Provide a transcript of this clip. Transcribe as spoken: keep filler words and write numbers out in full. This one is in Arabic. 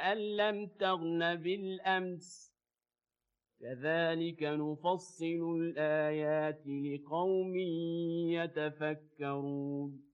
أَن لَّمْ تَغْنَ بِالْأَمْسِ ۚ كَذَٰلِكَ نُفَصِّلُ الْآيَاتِ لِقَوْمٍ يَتَفَكَّرُونَ